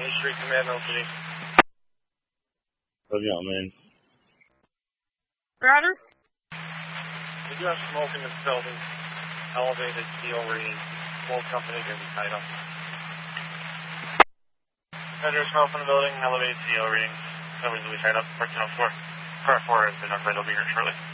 East Street Command, Middle City. How's it going, man? Roger. We do have smoke in this building. Elevated CO reading. Whole company going to be tied up. There's smoke in the building. Elevated CO reading. Nobody's going to be tied up. Parking on 4. Car 4 has been up. They'll be here shortly.